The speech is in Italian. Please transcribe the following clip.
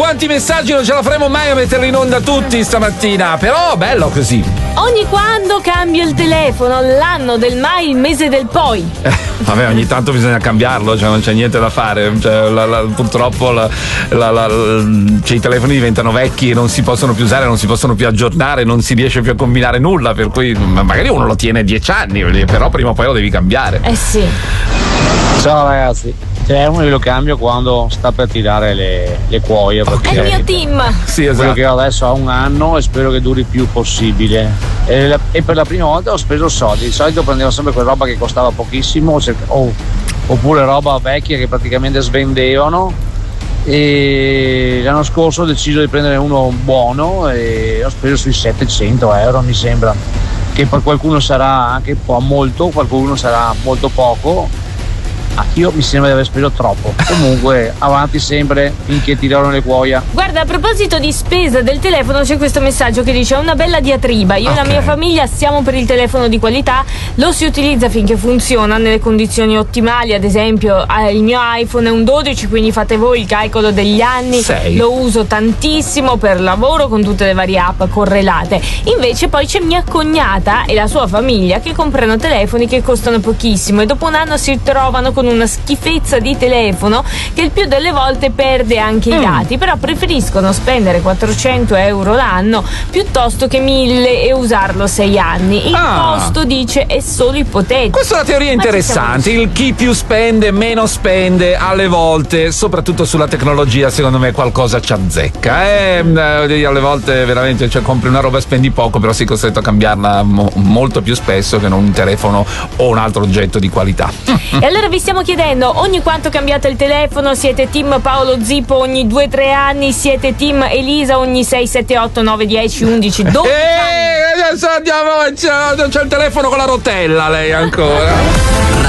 quanti messaggi, non ce la faremo mai a metterli in onda tutti stamattina, però bello così. Ogni quando cambio il telefono, l'anno del mai, il mese del poi. Vabbè, ogni tanto bisogna cambiarlo, cioè non c'è niente da fare, cioè, purtroppo i telefoni diventano vecchi e non si possono più usare, non si possono più aggiornare, non si riesce più a combinare nulla, per cui magari uno lo tiene 10 anni, però prima o poi lo devi cambiare. Sì. Ciao ragazzi, uno io lo cambio quando sta per tirare le cuoie. È il mio team. Sì, esatto. Quello che ho adesso ha 1 anno e spero che duri il più possibile. E per la prima volta ho speso soldi. Di solito prendevo sempre quella roba che costava pochissimo, oppure roba vecchia che praticamente svendevano. E l'anno scorso ho deciso di prendere uno buono e ho speso sui 700 euro, mi sembra, che per qualcuno sarà anche un po' molto, qualcuno sarà molto poco. Io mi sembra di aver speso troppo. Comunque avanti sempre finché tirano le cuoia. Guarda, a proposito di spesa del telefono c'è questo messaggio che dice: una bella diatriba, io e la mia famiglia stiamo per il telefono di qualità, lo si utilizza finché funziona nelle condizioni ottimali, ad esempio il mio iPhone è un 12, quindi fate voi il calcolo degli anni. 6. Lo uso tantissimo per lavoro con tutte le varie app correlate. Invece poi c'è mia cognata e la sua famiglia che comprano telefoni che costano pochissimo e dopo un anno si trovano con una schifezza di telefono che il più delle volte perde anche i dati, però preferiscono spendere 400 euro l'anno piuttosto che 1000 e usarlo 6 anni. Il costo, dice, è solo ipotetico. Questa è una teoria interessante. Il chi più spende meno spende, alle volte, soprattutto sulla tecnologia, secondo me qualcosa ci azzecca. Alle volte veramente, cioè, compri una roba e spendi poco, però sei costretto a cambiarla molto più spesso che non un telefono o un altro oggetto di qualità. E allora vi stiamo chiedendo: ogni quanto cambiate il telefono? Siete team Paolo Zippo ogni 2-3 anni? Siete team Elisa ogni 6, 7, 8, 9, 10, 11, 12 anni? Adesso andiamo, c'è il telefono con la rotella lei ancora.